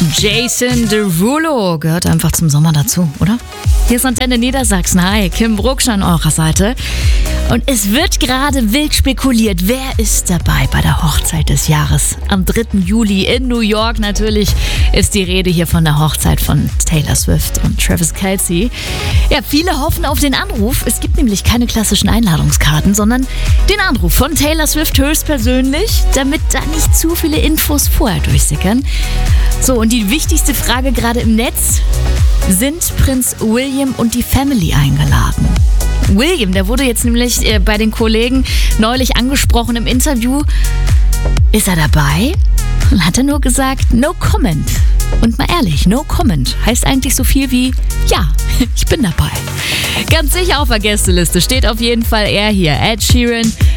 Jason Derulo gehört einfach zum Sommer dazu, oder? Hier ist Antenne Niedersachsen. Hi, Kim Brucksch an eurer Seite. Und es wird gerade wild spekuliert, wer ist dabei bei der Hochzeit des Jahres. Am 3. Juli in New York natürlich ist die Rede hier von der Hochzeit von Taylor Swift und Travis Kelce. Ja, viele hoffen auf den Anruf. Es gibt nämlich keine klassischen Einladungskarten, sondern den Anruf von Taylor Swift höchstpersönlich, damit da nicht zu viele Infos vorher durchsickern. So, und die wichtigste Frage gerade im Netz: Sind Prinz William und die Family eingeladen? William, der wurde jetzt nämlich bei den Kollegen neulich angesprochen im Interview. Ist er dabei? Und hat er nur gesagt, no comment. Und mal ehrlich, no comment heißt eigentlich so viel wie, ja, ich bin dabei. Ganz sicher auf der Gästeliste steht auf jeden Fall er hier, Ed Sheeran.